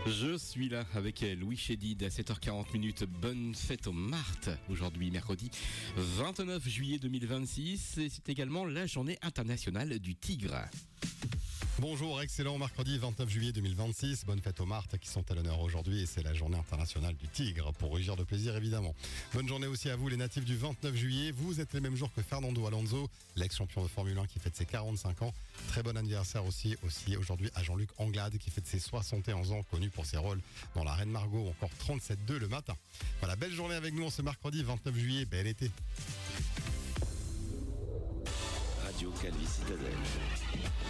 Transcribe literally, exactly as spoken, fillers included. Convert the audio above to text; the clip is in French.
Je suis là avec Louis Chédid à sept heures quarante minutes. Bonne fête aux Martes. Aujourd'hui, mercredi vingt-neuf juillet deux mille vingt-six. Et c'est également la journée internationale du tigre. Bonjour, excellent mercredi vingt-neuf juillet deux mille vingt-six. Bonne fête aux Martes qui sont à l'honneur aujourd'hui et c'est la journée internationale du tigre pour rugir de plaisir évidemment. Bonne journée aussi à vous les natifs du vingt-neuf juillet. Vous êtes les mêmes jours que Fernando Alonso, l'ex-champion de Formule un qui fête ses quarante-cinq ans. Très bon anniversaire aussi, aussi aujourd'hui à Jean-Luc Anglade qui fête ses soixante et onze ans, connu pour ses rôles dans La Reine Margot ou encore trente-sept deux le matin. Voilà, belle journée avec nous en ce mercredi vingt-neuf juillet, bel été. Radio Calvi Citadelle.